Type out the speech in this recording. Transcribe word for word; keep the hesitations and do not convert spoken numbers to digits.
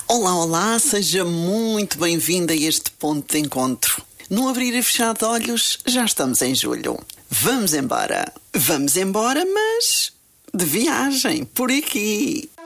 Olá, olá, seja muito bem-vindo a este ponto de encontro. No abrir e fechar de olhos, já estamos em julho. Vamos embora. Vamos embora, mas de viagem, por aqui.